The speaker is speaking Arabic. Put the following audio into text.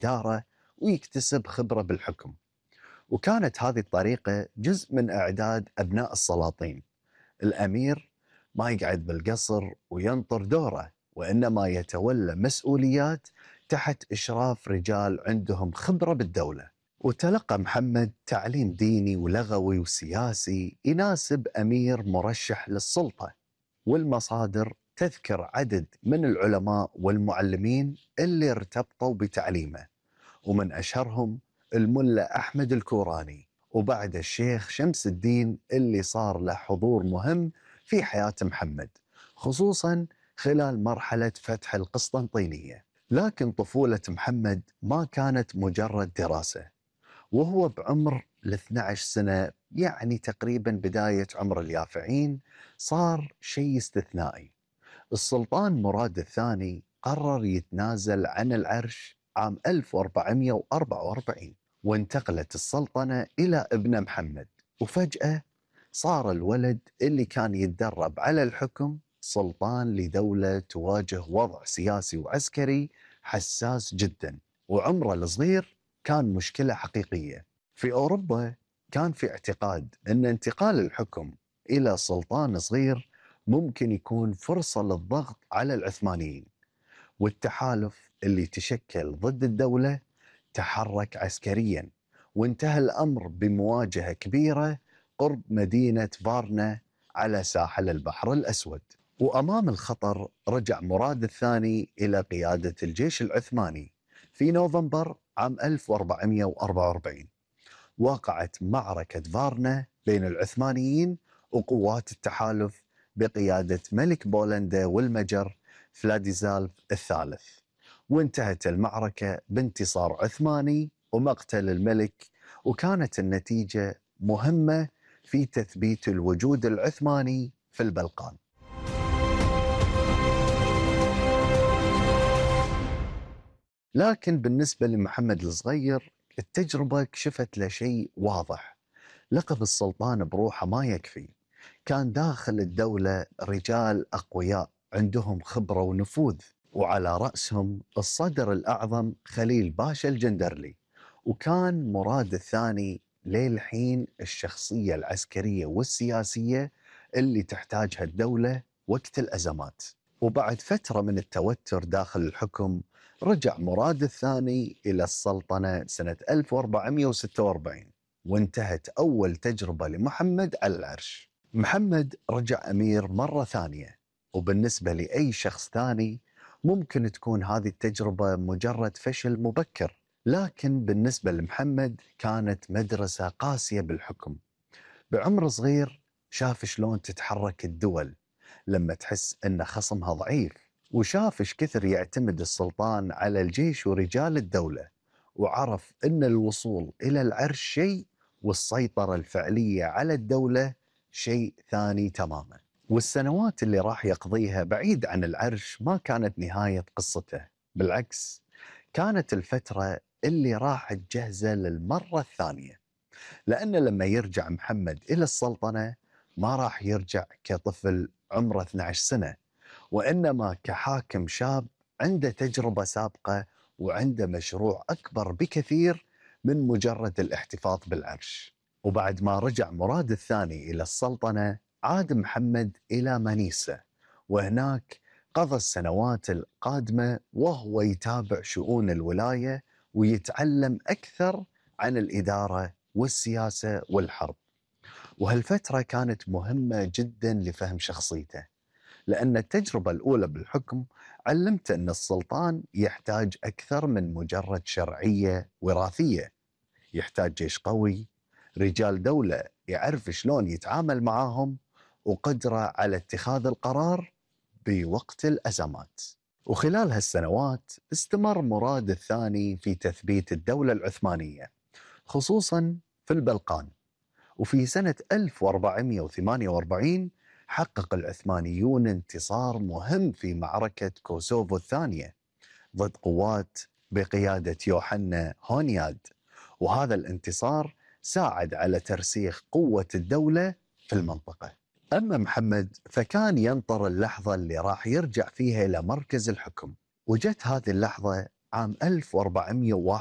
الإدارة ويكتسب خبرة بالحكم. وكانت هذه الطريقة جزء من إعداد أبناء السلاطين. الأمير ما يقعد بالقصر وينطر دوره، وإنما يتولى مسؤوليات تحت إشراف رجال عندهم خبرة بالدولة. وتلقى محمد تعليم ديني ولغوي وسياسي يناسب أمير مرشح للسلطة، والمصادر تذكر عدد من العلماء والمعلمين اللي ارتبطوا بتعليمه، ومن أشهرهم الملا أحمد الكوراني، وبعد الشيخ شمس الدين اللي صار له حضور مهم في حياة محمد، خصوصا خلال مرحلة فتح القسطنطينية. لكن طفولة محمد ما كانت مجرد دراسة. وهو بعمر 12 سنة، يعني تقريبا بداية عمر اليافعين، صار شيء استثنائي. السلطان مراد الثاني قرر يتنازل عن العرش عام 1444، وانتقلت السلطنة إلى ابنه محمد. وفجأة صار الولد اللي كان يتدرب على الحكم سلطان لدولة تواجه وضع سياسي وعسكري حساس جدا. وعمره الصغير كان مشكلة حقيقية. في أوروبا كان في اعتقاد أن انتقال الحكم إلى سلطان صغير ممكن يكون فرصة للضغط على العثمانيين، والتحالف اللي تشكل ضد الدولة تحرك عسكريا، وانتهى الأمر بمواجهة كبيرة قرب مدينة فارنا على ساحل البحر الأسود. وأمام الخطر رجع مراد الثاني إلى قيادة الجيش العثماني في نوفمبر عام 1444. وقعت معركة فارنا بين العثمانيين وقوات التحالف بقيادة ملك بولندا والمجر فلاديزالف الثالث، وانتهت المعركة بانتصار عثماني ومقتل الملك. وكانت النتيجة مهمة في تثبيت الوجود العثماني في البلقان. لكن بالنسبة لمحمد الصغير، التجربة كشفت له شيء واضح: لقب السلطان بروحه ما يكفي. كان داخل الدولة رجال أقوياء عندهم خبرة ونفوذ، وعلى رأسهم الصدر الأعظم خليل باشا الجندرلي. وكان مراد الثاني للحين الشخصية العسكرية والسياسية اللي تحتاجها الدولة وقت الأزمات. وبعد فترة من التوتر داخل الحكم، رجع مراد الثاني إلى السلطنة سنة 1446، وانتهت أول تجربة لمحمد على العرش. محمد رجع أمير مرة ثانية، وبالنسبة لأي شخص ثاني ممكن تكون هذه التجربة مجرد فشل مبكر، لكن بالنسبة لمحمد كانت مدرسة قاسية بالحكم. بعمر صغير شاف شلون تتحرك الدول لما تحس أن خصمها ضعيف، وشاف ايش كثر يعتمد السلطان على الجيش ورجال الدولة، وعرف أن الوصول إلى العرش شيء والسيطرة الفعلية على الدولة شيء ثاني تماما. والسنوات اللي راح يقضيها بعيد عن العرش ما كانت نهاية قصته، بالعكس كانت الفترة اللي راح تجهزه للمرة الثانية. لأن لما يرجع محمد إلى السلطنة ما راح يرجع كطفل عمره 12 سنة، وإنما كحاكم شاب عنده تجربة سابقة وعنده مشروع أكبر بكثير من مجرد الاحتفاظ بالعرش. وبعد ما رجع مراد الثاني إلى السلطنة، عاد محمد إلى منيسة، وهناك قضى السنوات القادمة وهو يتابع شؤون الولاية ويتعلم أكثر عن الإدارة والسياسة والحرب. وهالفترة كانت مهمة جدا لفهم شخصيته، لأن التجربة الأولى بالحكم علمته أن السلطان يحتاج أكثر من مجرد شرعية وراثية. يحتاج جيش قوي، رجال دولة يعرف شلون يتعامل معاهم، وقدرة على اتخاذ القرار بوقت الأزمات. وخلال هالسنوات استمر مراد الثاني في تثبيت الدولة العثمانية، خصوصا في البلقان. وفي سنة 1448 حقق العثمانيون انتصار مهم في معركة كوسوفو الثانية ضد قوات بقيادة يوحنا هونياد، وهذا الانتصار ساعد على ترسيخ قوة الدولة في المنطقة. أما محمد فكان ينطر اللحظة اللي راح يرجع فيها إلى مركز الحكم، وجت هذه اللحظة عام 1401